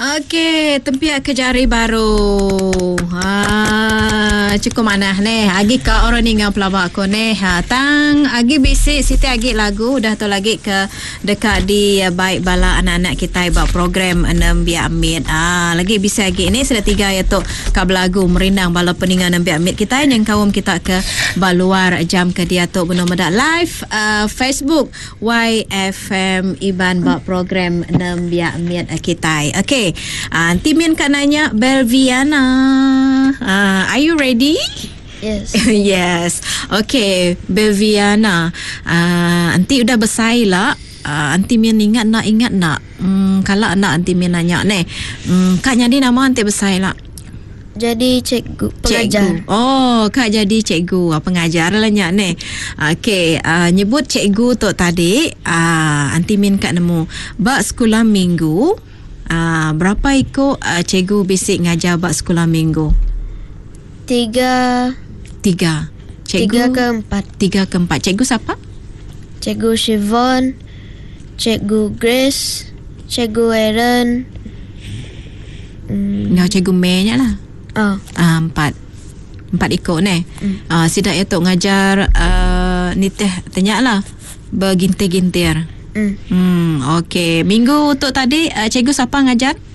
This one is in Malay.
Okey, tempiak ke jari baru. Cukup mana ni? Agi ka orang ni ngau pelabak ko ni. Tang agi bisik Siti agi lagu dah tu lagi ke dekat di baik bala anak-anak kita buat program 6 biak amit. Lagi bisik agi ni sudah 3 ya tu ka lagu merindang bala peningan 6 biak amit kita yang kawum kita ke baluar jam ke dia tu benar medak live Facebook YFM Iban buat program 6 biak amit kita. Okey. Nanti Min kan nanya Belviana. Are you ready? Yes. Yes. Okay, Belviana. Nanti udah besar lah. Nanti Min ingat nak. Kalau nak nanti Min nanya ni. Kak jadi nama nanti besar lah. Jadi cikgu pengajar. Oh, Kak jadi cikgu pengajar lah nyak ni. Okay, nyebut cikgu tu tadi. Nanti Min Kak nemu. Bak sekolah minggu. Berapa ikut cikgu basic ngajar bak sekolah minggu? 3 Cikgu 3 ke 4. 3 ke 4. Cikgu siapa? Cikgu Siobhan, Cikgu Grace, Cikgu Aaron. Cikgu May nya lah. 4 ikut ni. Sidak ya tu ngajar ni teh tanya lah bergintir-gintir. Okey, minggu tu tadi cikgu siapa ngajar?